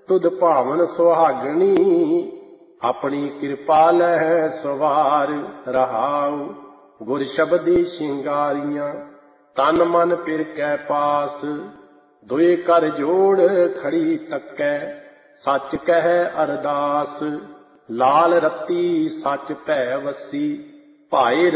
ਤੁਧ ਭਾਵਨ ਸੁਹਾਗਣੀ, ਆਪਣੀ ਕਿਰਪਾ ਲਹਿ ਸਵਾਰ ਰਹਾਉ। ਗੁਰ ਸ਼ਬਦੀ ਸ਼ਿੰਗਾਰੀਆਂ, ਤਨ ਮਨ ਪਿਰ ਕੈ ਪਾਸ। ਦੁਇ ਕਰ ਜੋੜ ਖੜੀ ਤੱਕੈ, ਸੱਚ ਕਹਿ ਅਰਦਾਸ। ਲਾਲ ਰੱਤੀ ਸੱਚ ਭੈ ਵਸੀ, ਭਾਏ